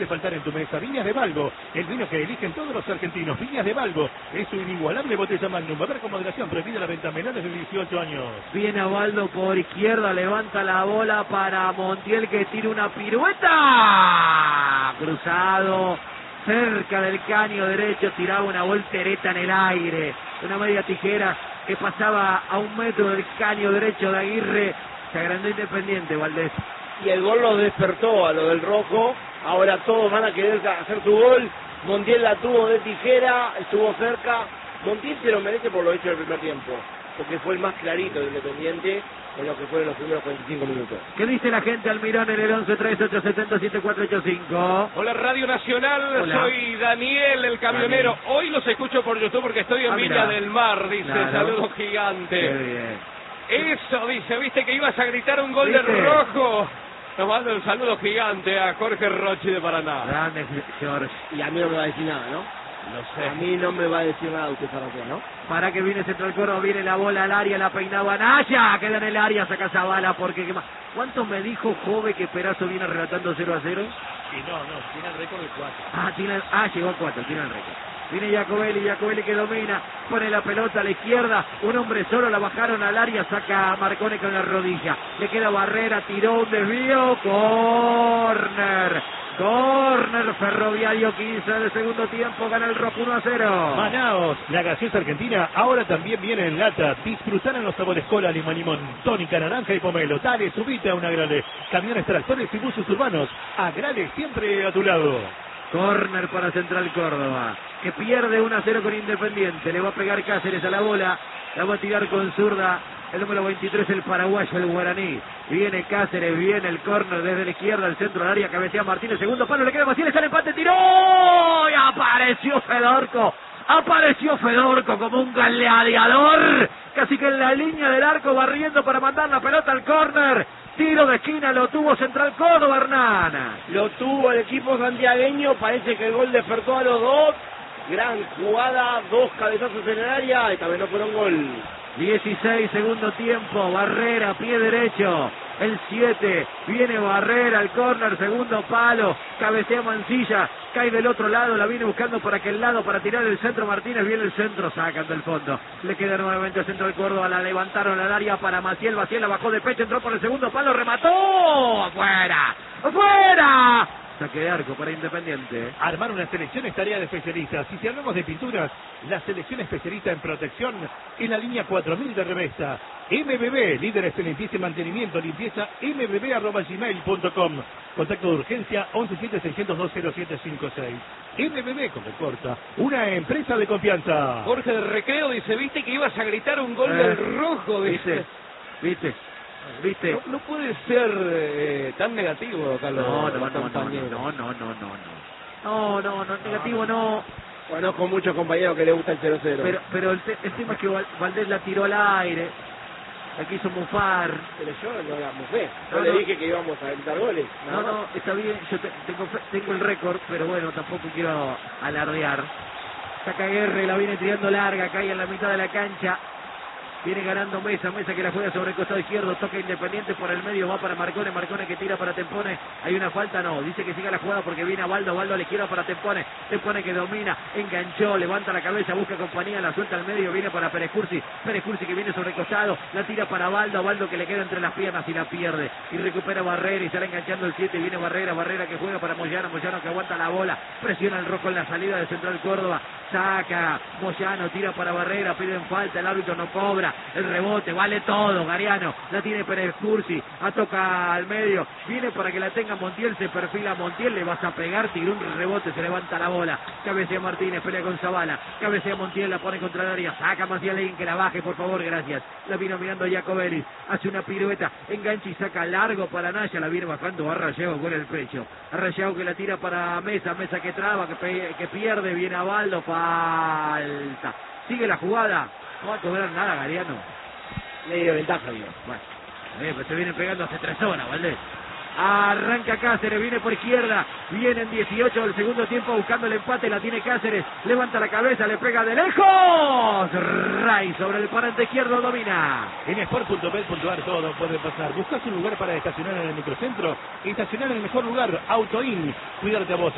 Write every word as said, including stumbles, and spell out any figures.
de faltar en tu mesa. Viñas de Balbo, el vino que eligen todos los argentinos. Viñas de Balbo es su inigualable botella Magnum. Beber con moderación, prohibida la venta a menores de dieciocho años. Viene Baldo por izquierda, levanta la bola para Montiel que tira una pirueta. Cruzado, cerca del caño derecho, tiraba una voltereta en el aire. Una media tijera que pasaba a un metro del caño derecho de Aguirre. Se agrandó Independiente, Valdés. Y el gol lo despertó a lo del rojo. Ahora todos van a querer hacer su gol. Montiel la tuvo de tijera, estuvo cerca. Montiel se lo merece por lo hecho del primer tiempo, porque fue el más clarito del Independiente en lo que fueron los primeros cuarenta y cinco minutos. ¿Qué dice la gente Almirón en el once tres ocho siete cero siete cuatro ocho cinco? Hola Radio Nacional, Hola. Soy Daniel el camionero. Daniel. Hoy los escucho por YouTube porque estoy en Ah, Villa mirá. del Mar, dice, Claro. saludos Qué gigante. bien. Eso, dice, viste que ibas a gritar un gol de ¿Viste? rojo. Nos manda un saludo gigante a Jorge Rochi de Paraná. Grande George. Y a mí no me va a decir nada, ¿no? No A mí no me va a decir nada usted, Zaratea, ¿no? Para que viene Central Córdoba, viene la bola al área, la peinaba Naya, queda en el área, saca Zavala porque... ¿qué más? ¿Cuánto me dijo Jove que Perazo viene relatando cero a cero? Y no, no, tiene el récord de cuatro. Ah, tiene, ah, llegó a cuatro, tiene el récord. Viene Jacobelli, Jacobelli que domina, pone la pelota a la izquierda, un hombre solo, la bajaron al área, saca a Marcone con la rodilla. Le queda Barrera, tiró un desvío, córner. Córner, Ferroviario, quince del segundo tiempo, gana el Rojo uno a cero. Manaos, la gaseosa argentina, ahora también viene en lata. Disfrutar en los sabores cola, lima, limón, tónica, naranja y pomelo. Dale, subite a un Agrale. Camiones, tractores y buses urbanos. Agrale siempre a tu lado. Córner para Central Córdoba, que pierde uno a cero con Independiente. Le va a pegar Cáceres a la bola, la va a tirar con zurda. El número veintitrés, el paraguayo, el guaraní. Viene Cáceres, viene el córner desde la izquierda, al centro del área, cabecea Martínez, segundo palo, le queda Maciel, está el empate, tiró y apareció Fedorco. Apareció Fedorco como un gladiador, casi que en la línea del arco, barriendo para mandar la pelota al córner. Tiro de esquina, lo tuvo Central Córdoba, Hernán. Lo tuvo el equipo santiagueño, parece que el gol despertó a los dos. Gran jugada, dos cabezazos en el área, esta vez no fueron gol. dieciséis, segundo tiempo, Barrera, pie derecho, el siete, viene Barrera, el córner, segundo palo, cabecea Mancilla, cae del otro lado, la viene buscando por aquel lado para tirar el centro Martínez, viene el centro, sacan del fondo, le queda nuevamente el centro del Córdoba, la levantaron al área para Maciel, Maciel la bajó de pecho, entró por el segundo palo, remató, afuera, afuera. Saque de arco para Independiente. Armar una selección es tarea de especialistas. Y si hablamos de pinturas, la selección especialista en protección es la línea cuatro mil de Revesta. M B B, líderes en limpieza y mantenimiento, limpieza m b b arroba gmail punto com. Contacto de urgencia once siete seis cero dos cero siete cinco seis. M B B, como corta, una empresa de confianza. Jorge de Recreo dice, viste que ibas a gritar un gol Eh, del rojo, dice. ¿Viste? ¿Viste? ¿Viste? No, no puede ser eh, tan negativo, Carlos. No, no, no, no, compañero. no, no, no, no, no. No, no, no, negativo no. Conozco muchos compañeros que le gusta el cero cero. Pero, pero el, te, el tema es que Val- Valdés la tiró al aire. La quiso mufar. Pero yo no la mufé. Yo No, le no. dije que íbamos a gritar goles. No, no, está bien. Yo te- tengo, fe- tengo el récord, pero bueno, tampoco quiero alardear. Saca Guerre, la viene tirando larga, cae en la mitad de la cancha. Viene ganando Mesa, Mesa que la juega sobre el costado izquierdo, toca Independiente por el medio, va para Marcone, Marcone que tira para Tempone, hay una falta, no, dice que siga la jugada porque viene a Baldo, Baldo a la izquierda para Tempone, Tempone que domina, enganchó, levanta la cabeza, busca compañía, la suelta al medio, viene para Pérez Cursi, Pérez Cursi que viene sobre el costado, la tira para Baldo, Baldo que le queda entre las piernas y la pierde, y recupera Barrera y sale enganchando el siete, viene Barrera, Barrera que juega para Moyano, Moyano que aguanta la bola, presiona el rojo en la salida de Central Córdoba, saca, Moyano tira para Barrera, piden falta, el árbitro no cobra, el rebote, vale todo, Gariano, la tiene Pérez Cursi, a toca al medio, viene para que la tenga Montiel, se perfila Montiel, le vas a pegar, tiró un rebote, se levanta la bola, cabecea Martínez, pelea con Zavala, cabecea Montiel, la pone contra el área, saca Maciel alguien que la baje, por favor, gracias, la vino mirando Jacobelli, hace una pirueta, engancha y saca largo para Naya, la viene bajando, va Rayao con el pecho, Rayao que la tira para Mesa, Mesa que traba, que, pe que pierde, viene a Baldo, falta, sigue la jugada, no va a cobrar nada Gariano. Le dio ventaja, digo. Bueno, eh, pues se viene pegando hace tres horas, Valdés. Arranca Cáceres, viene por izquierda, viene en dieciocho del segundo tiempo buscando el empate, la tiene Cáceres, levanta la cabeza, le pega de lejos, Ray sobre el parante izquierdo domina. En sport punto bet punto ar todo puede pasar. ¿Buscas un lugar para estacionar en el microcentro? Estacionar en el mejor lugar, Autoin. Cuidarte a vos.